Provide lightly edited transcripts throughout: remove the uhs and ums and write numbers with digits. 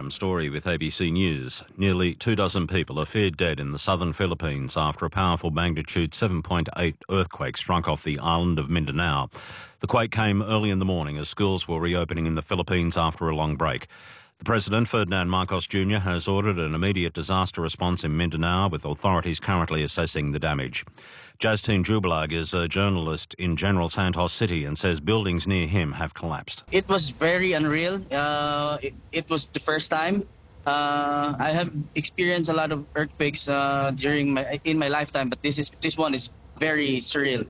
Adam Story with ABC News. Nearly 24 people are feared dead in the southern Philippines after a powerful magnitude 7.8 earthquake struck off the island of Mindanao. The quake came early in the morning as schools were reopening in the Philippines after a long break. The President, Ferdinand Marcos Jr., has ordered an immediate disaster response in Mindanao, with authorities currently assessing the damage. Justin Jubilag is a journalist in General Santos City and says buildings near him have collapsed. It was very unreal. It was the first time. I have experienced a lot of earthquakes in my lifetime, but this one is very surreal.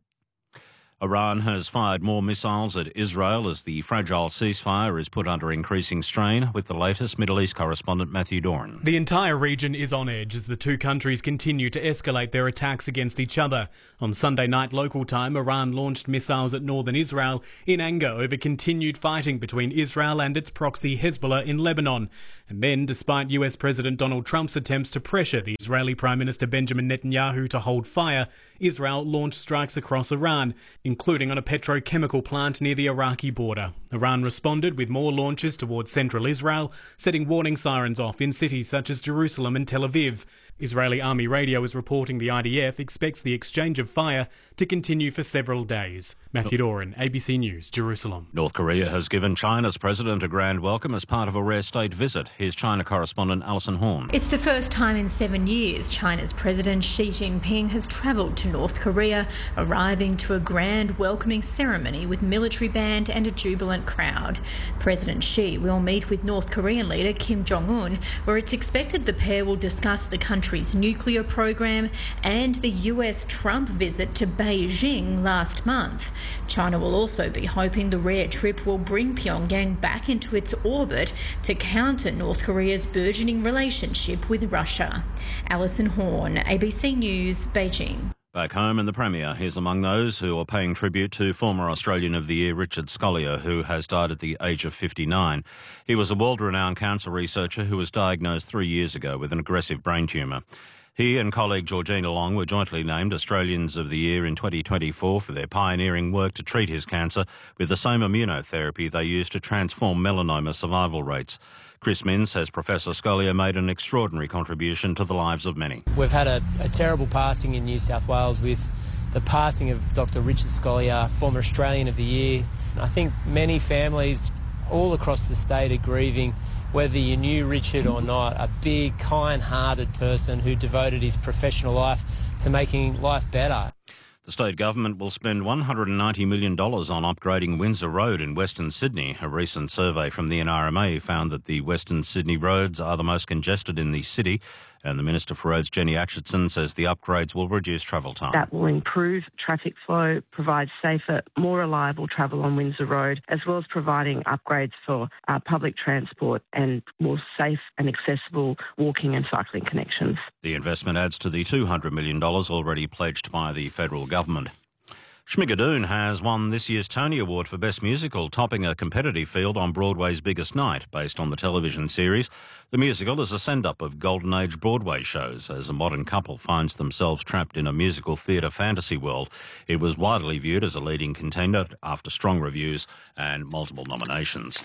Iran has fired more missiles at Israel as the fragile ceasefire is put under increasing strain. With the latest, Middle East correspondent Matthew Doran. The entire region is on edge as the two countries continue to escalate their attacks against each other. On Sunday night local time, Iran launched missiles at northern Israel in anger over continued fighting between Israel and its proxy Hezbollah in Lebanon. And then, despite US President Donald Trump's attempts to pressure the Israeli Prime Minister Benjamin Netanyahu to hold fire, Israel launched strikes across Iran, including on a petrochemical plant near the Iraqi border. Iran responded with more launches towards central Israel, setting warning sirens off in cities such as Jerusalem and Tel Aviv. Israeli Army Radio is reporting the IDF expects the exchange of fire to continue for several days. Matthew Doran, ABC News, Jerusalem. North Korea has given China's president a grand welcome as part of a rare state visit. Here's China correspondent Alison Horn. It's the first time in 7 years China's President Xi Jinping has travelled to North Korea, arriving to a grand welcoming ceremony with military band and a jubilant crowd. President Xi will meet with North Korean leader Kim Jong-un, where it's expected the pair will discuss the country's nuclear program and the US Trump visit to Beijing last month. China will also be hoping the rare trip will bring Pyongyang back into its orbit to counter North Korea's burgeoning relationship with Russia. Alison Horn, ABC News, Beijing. Back home in the Premier, he's among those who are paying tribute to former Australian of the Year Richard Scolyer, who has died at the age of 59. He was a world-renowned cancer researcher who was diagnosed 3 years ago with an aggressive brain tumour. He and colleague Georgina Long were jointly named Australians of the Year in 2024 for their pioneering work to treat his cancer with the same immunotherapy they used to transform melanoma survival rates. Chris Minns says Professor Scolyer made an extraordinary contribution to the lives of many. We've had a terrible passing in New South Wales with the passing of Dr. Richard Scolyer, former Australian of the Year. I think many families all across the state are grieving, whether you knew Richard or not, a big, kind-hearted person who devoted his professional life to making life better. The state government will spend $190 million on upgrading Windsor Road in Western Sydney. A recent survey from the NRMA found that the Western Sydney roads are the most congested in the city, and the Minister for Roads, Jenny Atchison, says the upgrades will reduce travel time. That will improve traffic flow, provide safer, more reliable travel on Windsor Road, as well as providing upgrades for public transport and more safe and accessible walking and cycling connections. The investment adds to the $200 million already pledged by the federal government. Schmigadoon has won this year's Tony Award for Best Musical, topping a competitive field on Broadway's Biggest Night. Based on the television series, the musical is a send-up of Golden Age Broadway shows as a modern couple finds themselves trapped in a musical theatre fantasy world. It was widely viewed as a leading contender after strong reviews and multiple nominations.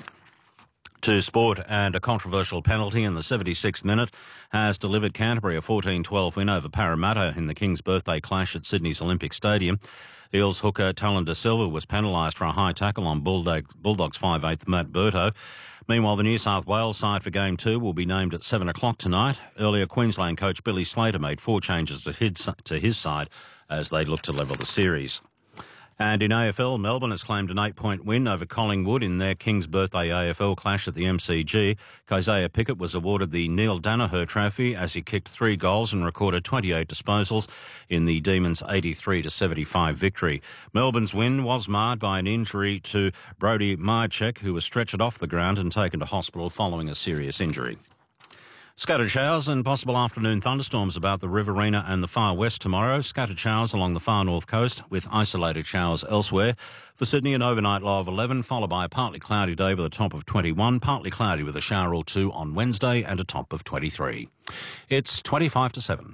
To sport, and a controversial penalty in the 76th minute has delivered Canterbury a 14-12 win over Parramatta in the King's birthday clash at Sydney's Olympic Stadium. Eels hooker Talon Da Silva was penalised for a high tackle on Bulldogs 5'8" Matt Burto. Meanwhile, the New South Wales side for Game 2 will be named at 7 o'clock tonight. Earlier, Queensland coach Billy Slater made 4 changes to his side as they look to level the series. And in AFL, Melbourne has claimed an 8-point win over Collingwood in their King's Birthday AFL clash at the MCG. Isaiah Pickett was awarded the Neil Danaher Trophy as he kicked 3 goals and recorded 28 disposals in the Demons' 83-75 victory. Melbourne's win was marred by an injury to Brody Majcek, who was stretchered off the ground and taken to hospital following a serious injury. Scattered showers and possible afternoon thunderstorms about the Riverina and the far west tomorrow. Scattered showers along the far north coast with isolated showers elsewhere. For Sydney, an overnight low of 11, followed by a partly cloudy day with a top of 21, partly cloudy with a shower or 2 on Wednesday and a top of 23. It's 25 to 7.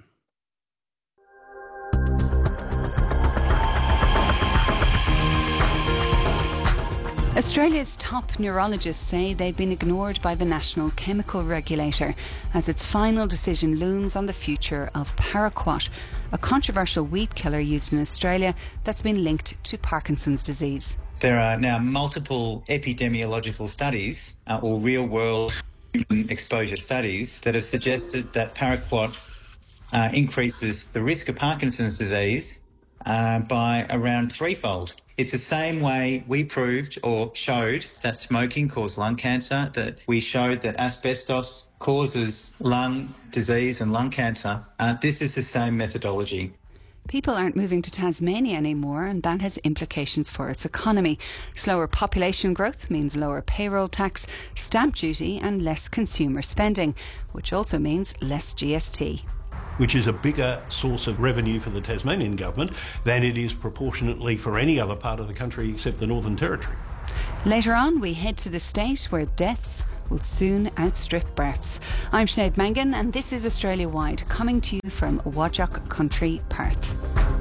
Australia's top neurologists say they've been ignored by the National Chemical Regulator as its final decision looms on the future of paraquat, a controversial weed killer used in Australia that's been linked to Parkinson's disease. There are now multiple epidemiological studies or real-world exposure studies that have suggested that paraquat increases the risk of Parkinson's disease by around threefold. It's the same way we proved or showed that smoking caused lung cancer, that we showed that asbestos causes lung disease and lung cancer. This is the same methodology. People aren't moving to Tasmania anymore, and that has implications for its economy. Slower population growth means lower payroll tax, stamp duty and less consumer spending, which also means less GST. Which is a bigger source of revenue for the Tasmanian government than it is proportionately for any other part of the country except the Northern Territory. Later on, we head to the state where deaths will soon outstrip births. I'm Sinead Mangan, and this is Australia Wide, coming to you from Whadjuk Country, Perth.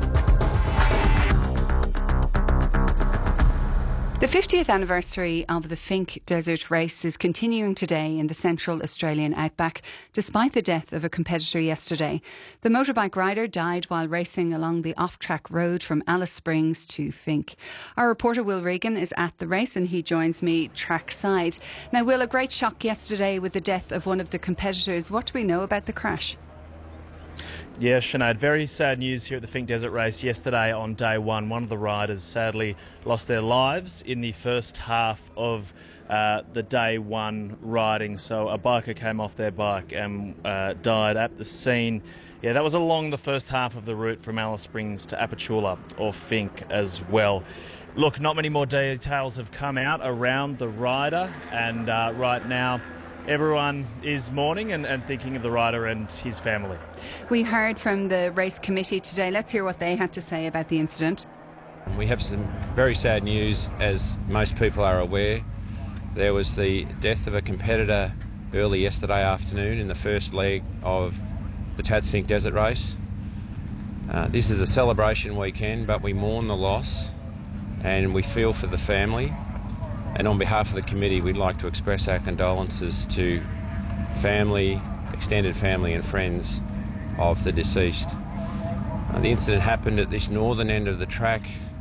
The 50th anniversary of the Finke Desert Race is continuing today in the central Australian outback, despite the death of a competitor yesterday. The motorbike rider died while racing along the off-track road from Alice Springs to Finke. Our reporter Will Regan is at the race and he joins me trackside. Now, Will, a great shock yesterday with the death of one of the competitors. What do we know about the crash? Yeah, Sinead, very sad news here at the Finke Desert Race yesterday on day one. One of the riders sadly lost their lives in the first half of the day one riding. So a biker came off their bike and died at the scene. Yeah, that was along the first half of the route from Alice Springs to Apachula or Finke as well. Look, not many more details have come out around the rider, and right now everyone is mourning and thinking of the rider and his family. We heard from the race committee today. Let's hear what they had to say about the incident. We have some very sad news, as most people are aware. There was the death of a competitor early yesterday afternoon in the first leg of the Finke Desert Race. This is a celebration weekend, but we mourn the loss and we feel for the family. And on behalf of the committee, we'd like to express our condolences to family, extended family and friends of the deceased. The incident happened at this northern end of the track.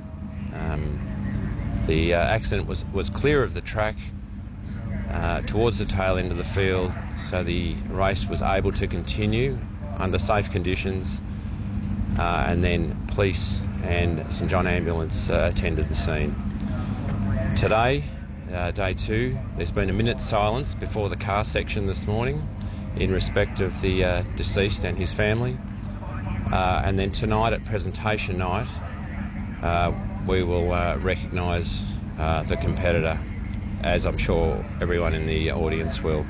The accident was clear of the track towards the tail end of the field, so the race was able to continue under safe conditions, and then police and St John Ambulance attended the scene. Today, day two, there's been a minute's silence before the car section this morning in respect of the deceased and his family. And then tonight at presentation night, we will recognise the competitor, as I'm sure everyone in the audience will.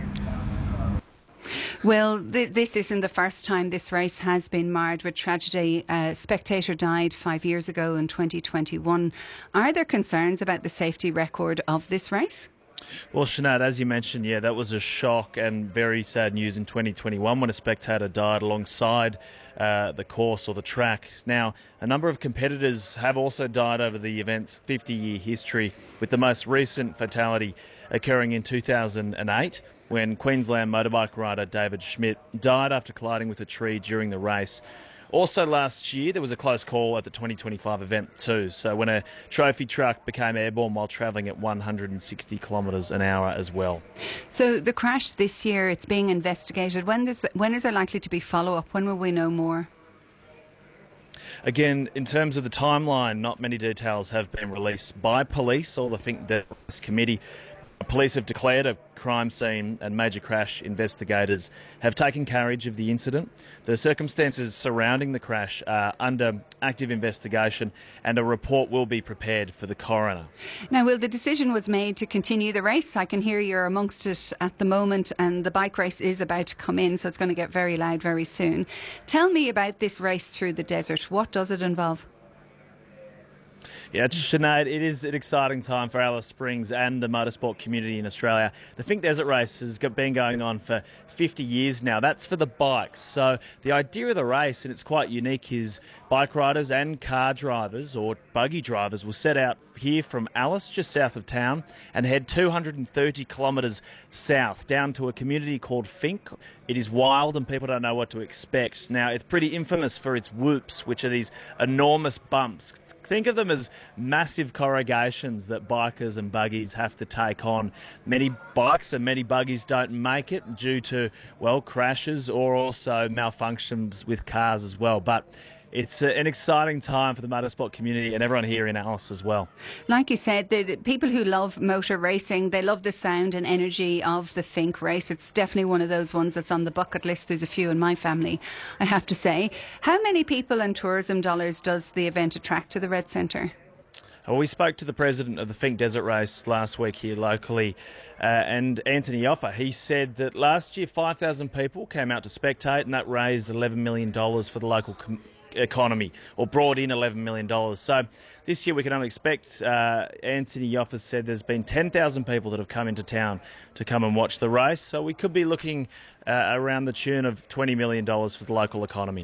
Well, this isn't the first time this race has been marred with tragedy. A spectator died 5 years ago in 2021. Are there concerns about the safety record of this race? Well, Sinead, as you mentioned, yeah, that was a shock and very sad news in 2021 when a spectator died alongside the course or the track. Now, a number of competitors have also died over the event's 50-year history, with the most recent fatality occurring in 2008 when Queensland motorbike rider David Schmidt died after colliding with a tree during the race. Also last year, there was a close call at the 2025 event too. So when a trophy truck became airborne while travelling at 160 kilometres an hour as well. So the crash this year, it's being investigated. When is there likely to be follow-up? When will we know more? Again, in terms of the timeline, not many details have been released by police or the Finke Desert Race Committee. Police have declared a crime scene and major crash investigators have taken carriage of the incident. The circumstances surrounding the crash are under active investigation and a report will be prepared for the coroner. Now, Will, the decision was made to continue the race. I can hear you're amongst it at the moment and the bike race is about to come in, so it's going to get very loud very soon. Tell me about this race through the desert. What does it involve? Yeah, Sinead, it is an exciting time for Alice Springs and the motorsport community in Australia. The Finke Desert Race has been going on for 50 years now. That's for the bikes. So the idea of the race, and it's quite unique, is bike riders and car drivers or buggy drivers will set out here from Alice, just south of town, and head 230 kilometres south down to a community called Finke. It is wild and people don't know what to expect. Now, it's pretty infamous for its whoops, which are these enormous bumps. Think of them as massive corrugations that bikers and buggies have to take on. Many bikes and many buggies don't make it due to, well, crashes or also malfunctions with cars as well. But it's an exciting time for the motorsport community and everyone here in Alice as well. Like you said, the people who love motor racing, they love the sound and energy of the Finke race. It's definitely one of those ones that's on the bucket list. There's a few in my family, I have to say. How many people and tourism dollars does the event attract to the Red Centre? Well, we spoke to the president of the Finke Desert Race last week here locally, and Anthony Yoffa. He said that last year 5,000 people came out to spectate, and that raised $11 million for the local economy, or brought in $11 million. So this year we can only expect, Anthony Yoffa said there's been 10,000 people that have come into town to come and watch the race. So we could be looking around the tune of $20 million for the local economy.